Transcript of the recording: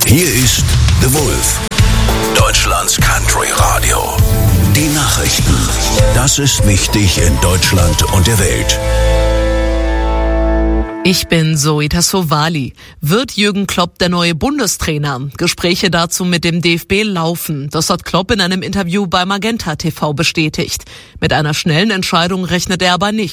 Hier ist The Wolf, Deutschlands Country Radio. Die Nachrichten. Das ist wichtig in Deutschland und der Welt. Ich bin Zoe Tassovali. Wird Jürgen Klopp der neue Bundestrainer? Gespräche dazu mit dem DFB laufen. Das hat Klopp in einem Interview bei Magenta TV bestätigt. Mit einer schnellen Entscheidung rechnet er aber nicht.